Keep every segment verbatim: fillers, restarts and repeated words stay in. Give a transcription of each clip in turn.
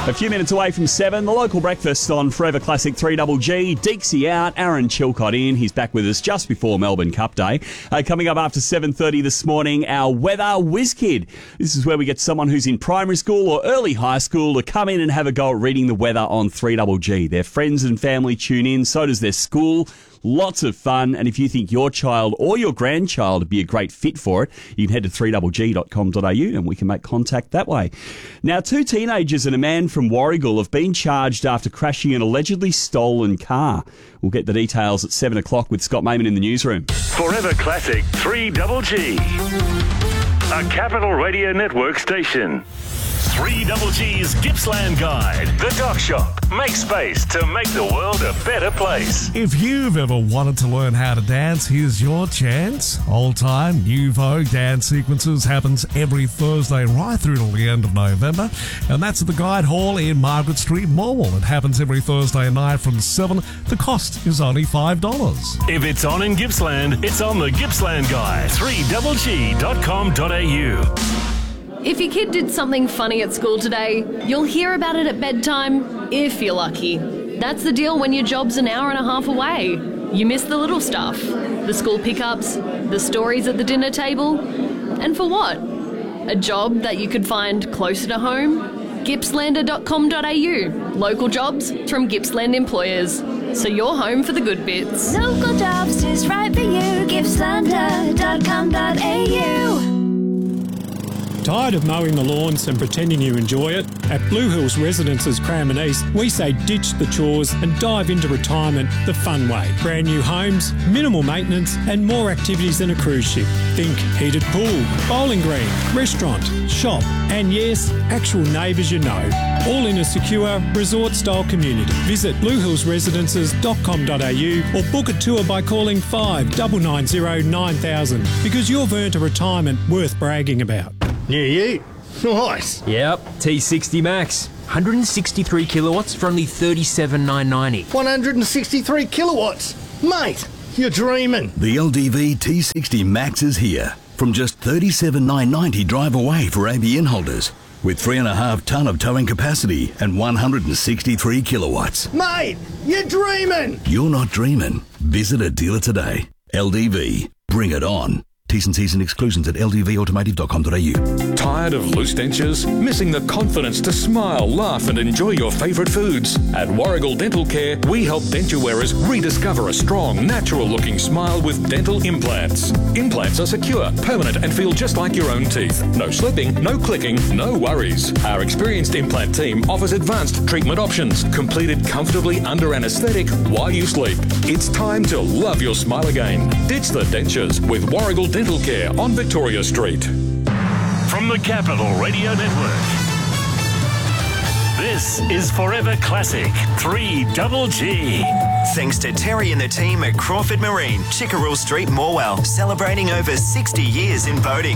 A few minutes away from seven, the local breakfast on Forever Classic three G G. Deeksy out, Aaron Chilcott in. He's back with us just before Melbourne Cup Day. Uh, coming up after seven thirty this morning, our Weather Whiz Kid. This is where we get someone who's in primary school or early high school to come in and have a go at reading the weather on three G G. Their friends and family tune in, so does their school. Lots of fun, and if you think your child or your grandchild would be a great fit for it, you can head to three g g dot com dot a u and we can make contact that way. Now, two teenagers and a man from Warragul have been charged after crashing an allegedly stolen car. We'll get the details at seven o'clock with Scott Mayman in the newsroom. Forever Classic three G G, a Capital Radio Network station. three G G's Gippsland Guide. The Dock Shop. Make space to make the world a better place. If you've ever wanted to learn how to dance, here's your chance. Old-time, new Vogue dance sequences happens every Thursday right through till the end of November. And that's at the Guide Hall in Margaret Street, Morwell. It happens every Thursday night from seven. The cost is only five dollars. If it's on in Gippsland, it's on the Gippsland Guide. three G G dot com dot a u. If your kid did something funny at school today, you'll hear about it at bedtime, if you're lucky. That's the deal when your job's an hour and a half away. You miss the little stuff, the school pickups, the stories at the dinner table. And for what? A job that you could find closer to home? Gippslander dot com dot a u. Local jobs from Gippsland employers. So you're home for the good bits. Local jobs is right for you. Gippslander dot com dot a u. Tired of mowing the lawns and pretending you enjoy it? At Blue Hills Residences Cranbourne East, we say ditch the chores and dive into retirement the fun way. Brand new homes, minimal maintenance and more activities than a cruise ship. Think heated pool, bowling green, restaurant, shop and yes, actual neighbours you know. All in a secure resort-style community. Visit blue hills residences dot com dot a u or book a tour by calling five nine nine zero nine thousand because you've earned a retirement worth bragging about. Yeah, yeah. Nice. Yep, T sixty Max. one hundred sixty-three kilowatts for only thirty-seven thousand nine hundred ninety. one hundred sixty-three kilowatts. Mate, you're dreaming. The L D V T sixty Max is here. From just thirty-seven thousand nine hundred ninety drive away for A B N holders. With three and a half tonne of towing capacity and one hundred sixty-three kilowatts. Mate, you're dreaming. You're not dreaming. Visit a dealer today. L D V. Bring it on. T's and C's and exclusions at l d v automotive dot com dot a u. Tired of loose dentures? Missing the confidence to smile, laugh and enjoy your favourite foods? At Warragul Dental Care, we help denture wearers rediscover a strong, natural-looking smile with dental implants. Implants are secure, permanent and feel just like your own teeth. No slipping, no clicking, no worries. Our experienced implant team offers advanced treatment options, completed comfortably under anaesthetic while you sleep. It's time to love your smile again. Ditch the dentures with Warragul Dental Care on Victoria Street. From the Capital Radio Network, this is Forever Classic three G G. Thanks to Terry and the team at Crawford Marine, Chickerell Street, Morwell, celebrating over sixty years in boating.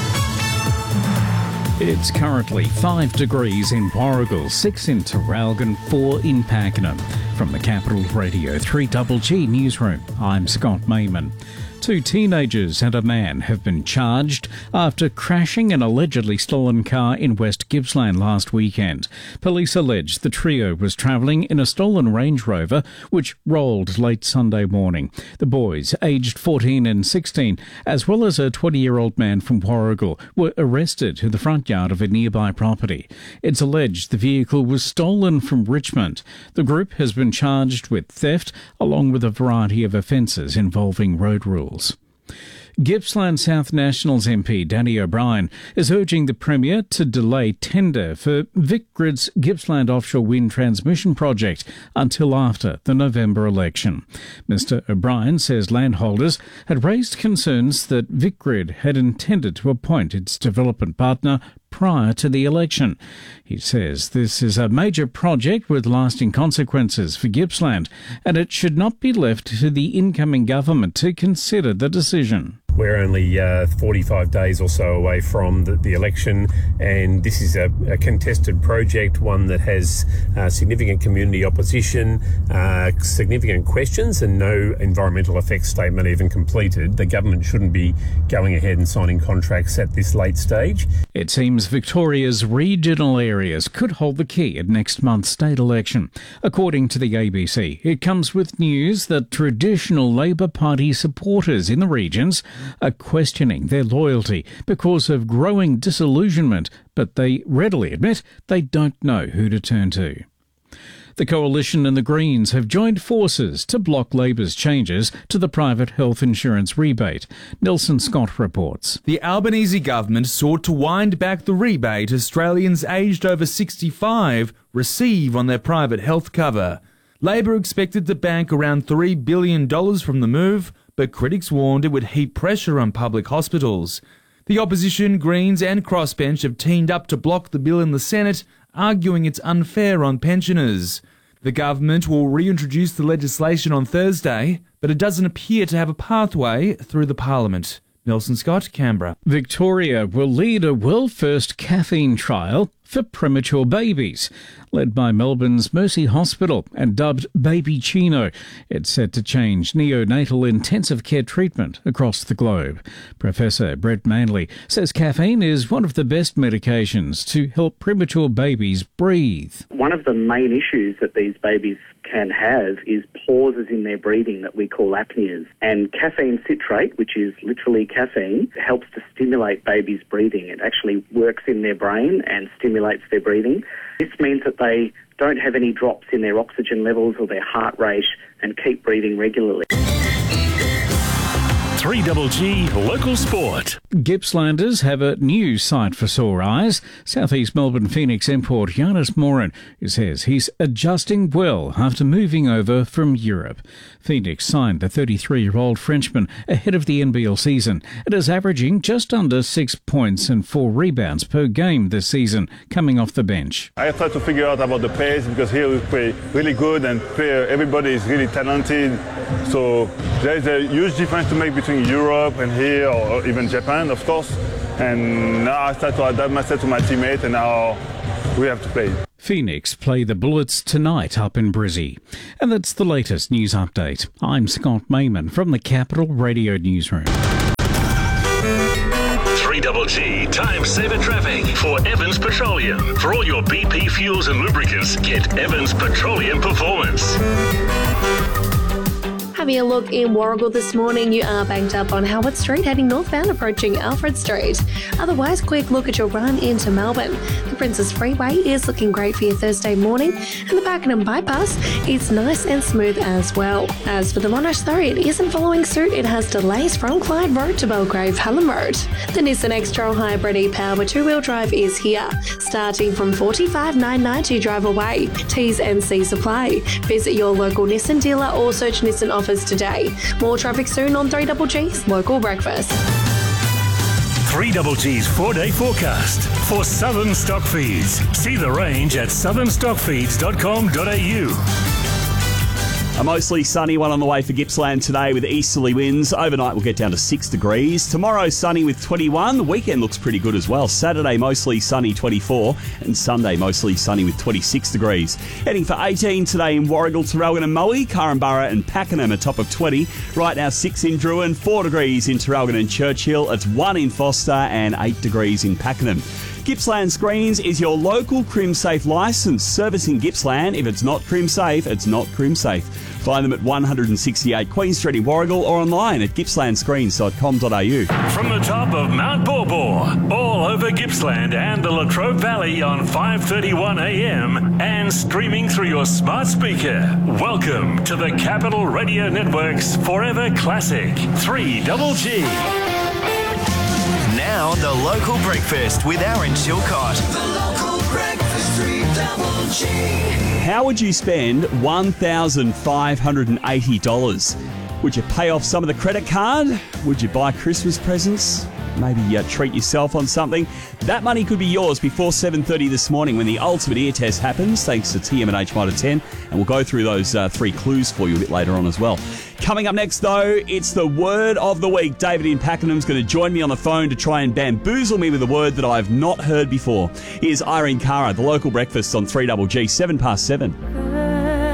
It's currently five degrees in Warragul, six in Traralgon, four in Pakenham. From the Capital Radio three G G Newsroom, I'm Scott Mayman. Two teenagers and a man have been charged after crashing an allegedly stolen car in West Gippsland last weekend. Police allege the trio was travelling in a stolen Range Rover which rolled late Sunday morning. The boys, aged fourteen and sixteen, as well as a twenty-year-old man from Warragul, were arrested in the front yard of a nearby property. It's alleged the vehicle was stolen from Richmond. The group has been charged with theft along with a variety of offences involving road rules. Gippsland South Nationals M P Danny O'Brien is urging the Premier to delay tender for Vicgrid's Gippsland offshore wind transmission project until after the November election. Mister O'Brien says landholders had raised concerns that Vicgrid had intended to appoint its development partner prior to the election. He says this is a major project with lasting consequences for Gippsland, and it should not be left to the incoming government to consider the decision. We're only uh, forty-five days or so away from the, the election, and this is a, a contested project, one that has uh, significant community opposition, uh, significant questions, and no environmental effects statement even completed. The government shouldn't be going ahead and signing contracts at this late stage. It seems Victoria's regional areas could hold the key at next month's state election. According to the A B C, it comes with news that traditional Labor Party supporters in the regions are questioning their loyalty because of growing disillusionment, but they readily admit they don't know who to turn to. The Coalition and the Greens have joined forces to block Labor's changes to the private health insurance rebate. Nelson Scott reports. The Albanese government sought to wind back the rebate Australians aged over sixty-five receive on their private health cover. Labor expected to bank around three billion dollars from the move, but critics warned it would heap pressure on public hospitals. The opposition, Greens and Crossbench have teamed up to block the bill in the Senate, arguing it's unfair on pensioners. The government will reintroduce the legislation on Thursday, but it doesn't appear to have a pathway through the Parliament. Nelson Scott, Canberra. Victoria will lead a world-first caffeine trial for premature babies, led by Melbourne's Mercy Hospital and dubbed Baby Chino. It's set to change neonatal intensive care treatment across the globe. Professor Brett Manley says caffeine is one of the best medications to help premature babies breathe. One of the main issues that these babies can have is pauses in their breathing that we call apneas. And caffeine citrate, which is literally caffeine, helps to stimulate babies' breathing. It actually works in their brain and stimulates their breathing. This means that they don't have any drops in their oxygen levels or their heart rate and keep breathing regularly. three G G Local Sport. Gippslanders have a new sight for sore eyes. Southeast Melbourne Phoenix import Giannis Morin, who says he's adjusting well after moving over from Europe. Phoenix signed the thirty-three-year-old Frenchman ahead of the N B L season and is averaging just under six points and four rebounds per game this season, coming off the bench. I tried to figure out about the pace because here we play really good and play, everybody is really talented. So there is a huge difference to make between Europe and here, or even Japan, of course. And now I start to adapt myself to my teammate, and now we have to play. Phoenix play the Bullets tonight up in Brizzy. And that's the latest news update. I'm Scott Mayman from the Capital Radio Newsroom. three G G Time Saver Traffic for Evans Petroleum. For all your B P fuels and lubricants, get Evans Petroleum Performance. Having a look in Warragul this morning, you are banked up on Howard Street heading northbound approaching Alfred Street. Otherwise, quick look at your run into Melbourne. The Princess Freeway is looking great for your Thursday morning, and the Pakenham Bypass is nice and smooth as well. As for the Monash though, it isn't following suit. It has delays from Clyde Road to Belgrave Hallam Road. The Nissan X-Trail Hybrid e-Power two-wheel drive is here, starting from forty-five thousand nine hundred ninety dollars drive away. T's and C's apply. Visit your local Nissan dealer or search Nissan offers today. More traffic soon on three G G's Local Breakfast. three G G's four-day forecast for Southern Stock Feeds. See the range at southern stock feeds dot com dot a u. A mostly sunny one on the way for Gippsland today with easterly winds. Overnight we'll get down to six degrees. Tomorrow sunny with twenty-one. The weekend looks pretty good as well. Saturday mostly sunny, twenty-four. And Sunday mostly sunny with twenty-six degrees. Heading for eighteen today in Warragul, Traralgon and Moe. Carramburra and Pakenham a top of twenty. Right now six in Druin, four degrees in Traralgon and Churchill. It's one in Foster and eight degrees in Pakenham. Gippsland Screens is your local CrimSafe licence. Servicing Gippsland. If it's not CrimSafe, it's not CrimSafe. Find them at one sixty-eight Queen Street in Warragul or online at gippsland screens dot com dot a u. From the top of Mount Baw, all over Gippsland and the Latrobe Valley on five thirty-one a m and streaming through your smart speaker. Welcome to the Capital Radio Network's Forever Classic three G G. Now the local breakfast with Aaron Chilcott. The local breakfast three G G. How would you spend one thousand five hundred eighty dollars? Would you pay off some of the credit card? Would you buy Christmas presents? Maybe uh, treat yourself on something? That money could be yours before seven thirty this morning when the ultimate ear test happens, thanks to T M and H Mitre ten. And we'll go through those uh, three clues for you a bit later on as well. Coming up next, though, it's the word of the week. David in Pakenham's going to join me on the phone to try and bamboozle me with a word that I've not heard before. Here's Irene Cara, the local breakfast on three G G, seven past seven.